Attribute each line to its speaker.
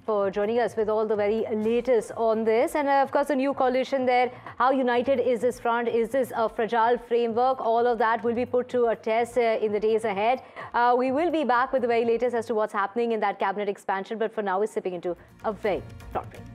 Speaker 1: for joining us with all the very latest on this. And of course, the new coalition there. How united is this front? Is this a fragile framework? All of that will be put to a test in the days ahead. We will be back with the very latest as to what's happening in that cabinet expansion. But for now, we're sipping into a very short break.